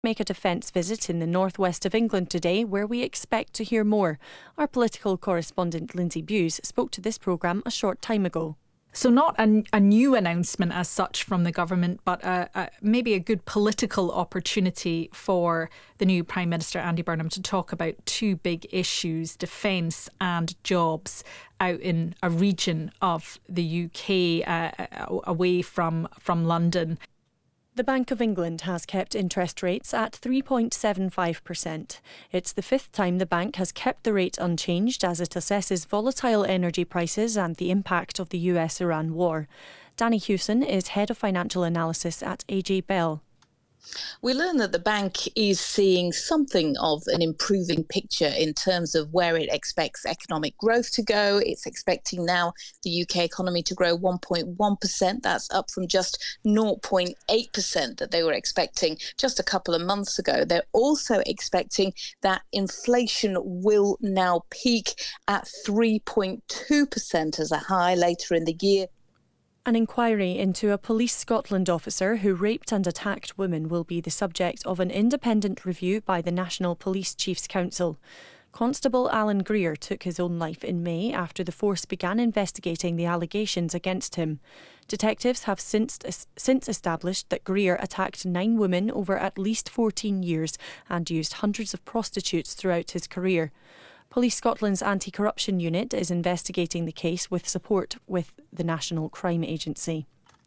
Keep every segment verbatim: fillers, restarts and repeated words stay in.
Make a defence visit in the northwest of England today, where we expect to hear more. Our political correspondent Lindsay Bewes spoke to this programme a short time ago. So not a, a new announcement as such from the government, but a, a, maybe a good political opportunity for the new Prime Minister Andy Burnham to talk about two big issues, defence and jobs, out in a region of the U K uh, away from, from London. The Bank of England has kept interest rates at three point seven five percent. It's the fifth time the bank has kept the rate unchanged as it assesses volatile energy prices and the impact of the U S Iran war. Danny Hewson is Head of Financial Analysis at A J Bell. We learned that the bank is seeing something of an improving picture in terms of where it expects economic growth to go. It's expecting now the U K economy to grow one point one percent. That's up from just zero point eight percent that they were expecting just a couple of months ago. They're also expecting that inflation will now peak at three point two percent as a high later in the year. An inquiry into a Police Scotland officer who raped and attacked women will be the subject of an independent review by the National Police Chiefs Council. Constable Alan Greer took his own life in May after the force began investigating the allegations against him. Detectives have since, since established that Greer attacked nine women over at least fourteen years and used hundreds of prostitutes throughout his career. Police Scotland's Anti-Corruption Unit is investigating the case with support with the National Crime Agency.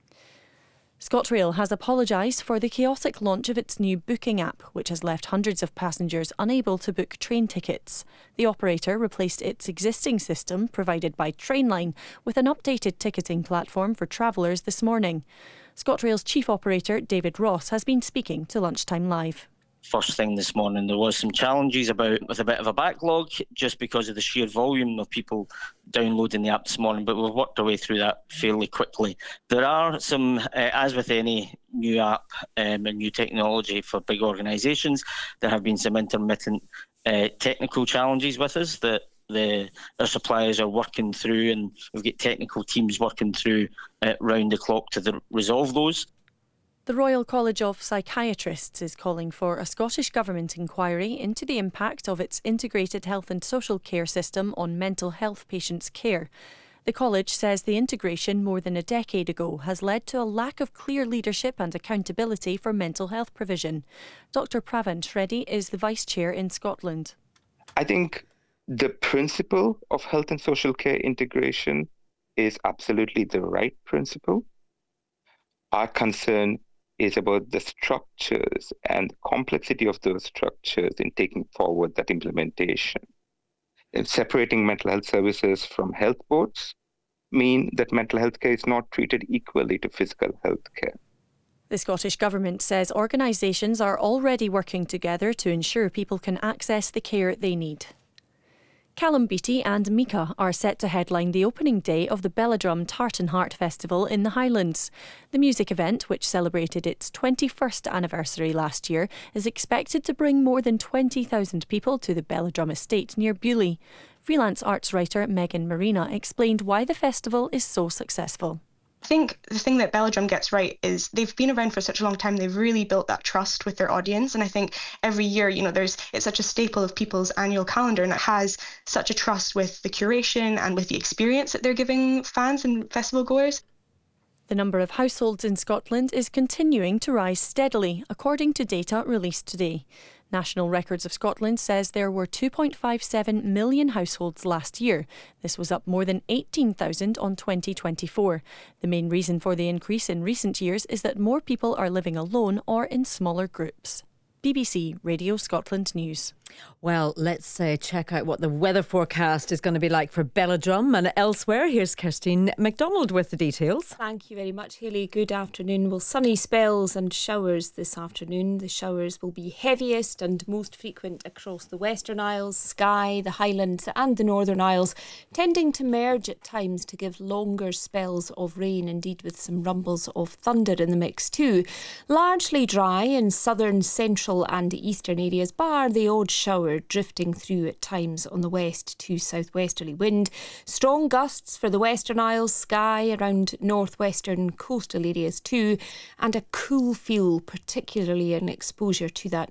ScotRail has apologised for the chaotic launch of its new booking app, which has left hundreds of passengers unable to book train tickets. The operator replaced its existing system, provided by Trainline, with an updated ticketing platform for travellers this morning. ScotRail's chief operator, David Ross, has been speaking to Lunchtime Live. First thing this morning, there was some challenges about with a bit of a backlog just because of the sheer volume of people downloading the app this morning, but we've worked our way through that fairly quickly. There are some, uh, as with any new app um, and new technology for big organisations, there have been some intermittent uh, technical challenges with us that the our suppliers are working through, and we've got technical teams working through uh, round the clock to the, resolve those. The Royal College of Psychiatrists is calling for a Scottish Government inquiry into the impact of its integrated health and social care system on mental health patients' care. The college says the integration more than a decade ago has led to a lack of clear leadership and accountability for mental health provision. Doctor Pravin Reddy is the Vice Chair in Scotland. I think the principle of health and social care integration is absolutely the right principle. Our concern is about the structures and the complexity of those structures in taking forward that implementation. If separating mental health services from health boards mean that mental health care is not treated equally to physical health care. The Scottish Government says organisations are already working together to ensure people can access the care they need. Callum Beattie and Mika are set to headline the opening day of the Belladrum Tartan Heart Festival in the Highlands. The music event, which celebrated its twenty-first anniversary last year, is expected to bring more than twenty thousand people to the Belladrum estate near Beaulieu. Freelance arts writer Megan Marina explained why the festival is so successful. I think the thing that Belladrum gets right is they've been around for such a long time. They've really built that trust with their audience. And I think every year, you know, there's it's such a staple of people's annual calendar, and it has such a trust with the curation and with the experience that they're giving fans and festival goers. The number of households in Scotland is continuing to rise steadily, according to data released today. National Records of Scotland says there were two point five seven million households last year. This was up more than eighteen thousand on twenty twenty-four. The main reason for the increase in recent years is that more people are living alone or in smaller groups. B B C Radio Scotland News. Well, let's uh, check out what the weather forecast is going to be like for Belladrum and elsewhere. Here's Kirsty MacDonald with the details. Thank you very much, Hayley. Good afternoon. Well, sunny spells and showers this afternoon. The showers will be heaviest and most frequent across the Western Isles, Skye, the Highlands and the Northern Isles, tending to merge at times to give longer spells of rain, indeed with some rumbles of thunder in the mix too. Largely dry in southern, central and eastern areas, bar the odd shower drifting through at times on the west to southwesterly wind. Strong gusts for the Western Isles, Skye, around northwestern coastal areas too, and a cool feel, particularly in exposure to that